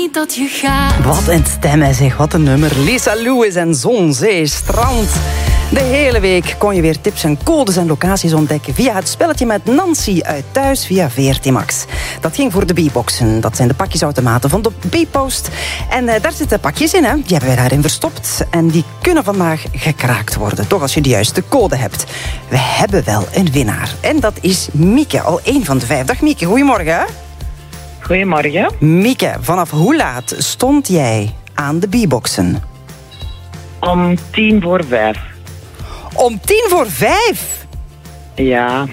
Niet dat je gaat. Wat een stem, hè, zeg. Wat een nummer. Lisa Lewis en zon, zee, strand. De hele week kon je weer tips en codes en locaties ontdekken via het spelletje met Nancy uit Thuis via VRT Max. Dat ging voor de B-boxen. Dat zijn de pakjesautomaten van de B-post. En daar zitten pakjes in, hè. Die hebben wij daarin verstopt. En die kunnen vandaag gekraakt worden. Toch als je de juiste code hebt. We hebben wel een winnaar. En dat is Mieke, al 1 van de 5. Dag Mieke, goedemorgen. Goedemorgen. Mieke, vanaf hoe laat stond jij aan de B-boxen? Om 5:10. Om 5:10? Ja.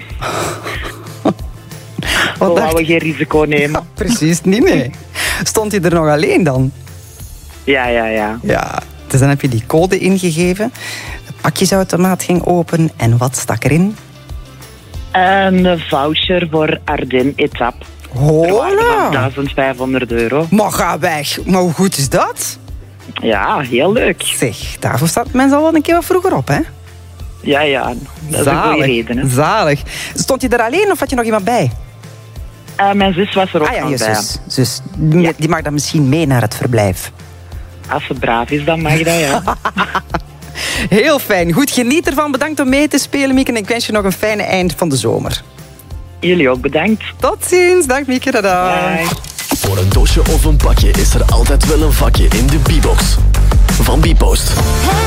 Wat Zo dacht gaan we geen risico nemen. Precies, niet nee. Stond je er nog alleen dan? Ja. Ja. Dus dan heb je die code ingegeven. De pakjesautomaat ging open. En wat stak erin? Een voucher voor Ardennen-etap. Hola! €1.500. Maar ga weg. Maar hoe goed is dat? Ja, heel leuk. Zeg, daarvoor staat mensen al wel een keer wat vroeger op, hè? Ja. Dat is een goede reden. Hè. Zalig. Stond je er alleen of had je nog iemand bij? Mijn zus was er ook je nog bij. zus. Ja. Die mag dan misschien mee naar het verblijf. Als ze braaf is, dan mag dat, ja. Heel fijn. Goed, geniet ervan. Bedankt om mee te spelen, Mieke. En ik wens je nog een fijne eind van de zomer. Jullie ook bedankt. Tot ziens. Dag Mieke. Tada. Bye. Voor een doosje of een pakje is er altijd wel een vakje in de B-box van B-post.